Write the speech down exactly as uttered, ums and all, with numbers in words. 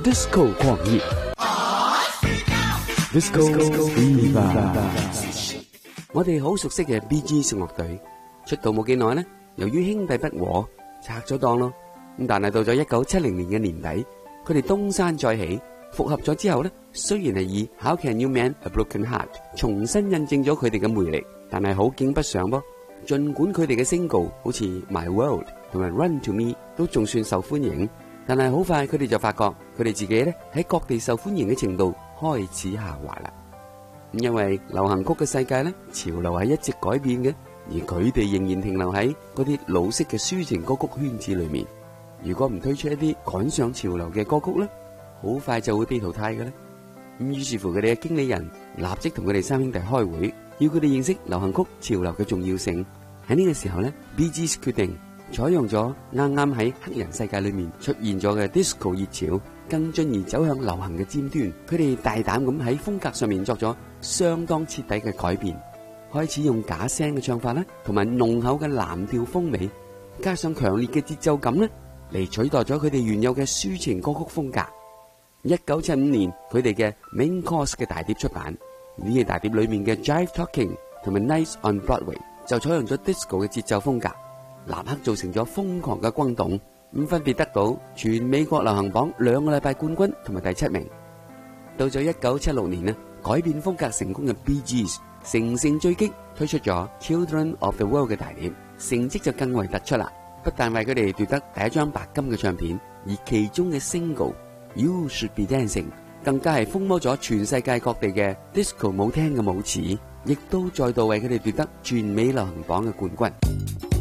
Disco 狂熱 Disco Fever。我哋好熟悉嘅 Bee Gees 樂隊出道冇幾耐呢，由於兄弟不和拆咗檔咯。咁但係到咗一九七零年嘅年底，佢哋東山再起，復合咗之後呢，雖然係以 How Can You Mend a Broken Heart 重新印證咗佢哋嘅魅力，但係好景不常噃。盡管佢哋嘅 single 好似 My World 同埋 Run to Me 都仲算受歡迎，但係好快佢哋就發覺佢哋自己咧喺各地受歡迎嘅程度開始下滑啦。因為流行曲嘅世界咧，潮流係一直改變嘅，而佢哋仍然停留喺嗰啲老式嘅抒情歌曲圈子裏面。如果唔推出一啲趕上潮流嘅歌曲咧，好快就會被淘汰嘅咧。咁於是乎佢哋嘅經理人立即同佢哋三兄弟開會，要佢哋認識流行曲潮流嘅重要性。喺呢個時候咧 ，Bee Gees 決定採用咗啱啱喺黑人世界裏面出現咗嘅 disco 熱潮，更進而走向流行嘅尖端。佢哋大膽咁喺風格上面作咗相當徹底嘅改變，開始用假聲嘅唱法咧，同埋濃厚嘅藍調風味，加上強烈嘅節奏感咧，嚟取代咗佢哋原有嘅抒情歌曲風格。一九七五年，佢哋嘅 Main Course 嘅大碟出版，呢個大碟裏面嘅 Jive Talking 同埋 Nights on Broadway 就採用咗 disco 嘅節奏風格，立刻造成咗瘋狂嘅轟動，咁分別得到全美國流行榜兩個禮拜冠軍同埋第七名。到咗一九七六年呢，改變風格成功嘅 Bee Gees 乘勝追擊，推出咗 Children of the World 嘅大碟，成績就更為突出啦。不但為佢哋奪得第一張白金嘅唱片，而其中嘅 single You Should Be Dancing 更加係瘋魔咗全世界各地嘅 disco 舞廳嘅舞池，亦都再度為佢哋奪得全美流行榜嘅冠軍。